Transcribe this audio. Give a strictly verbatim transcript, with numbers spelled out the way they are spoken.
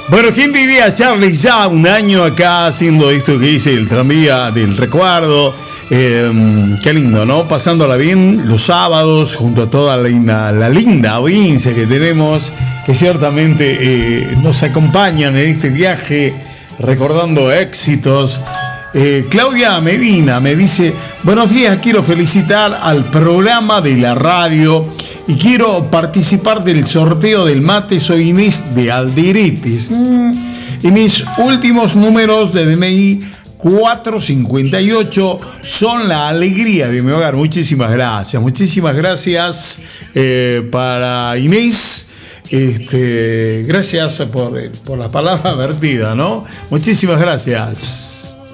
Bueno, ¿quién diría, Charlie, ya un año acá haciendo esto que dice el tranvía del recuerdo? Eh, qué lindo, ¿no? Pasándola bien los sábados junto a toda la, la linda audiencia que tenemos, que ciertamente eh, nos acompañan en este viaje recordando éxitos. Eh, Claudia Medina me dice: buenos días, quiero felicitar al programa de la radio y quiero participar del sorteo del mate. Soy Inés de Alderetes. Mm. Y mis últimos números de D N I cuatro cincuenta y ocho son la alegría de mi hogar. Muchísimas gracias, muchísimas gracias eh, para Inés. Este, gracias por, por la palabra vertida, ¿no? Muchísimas gracias.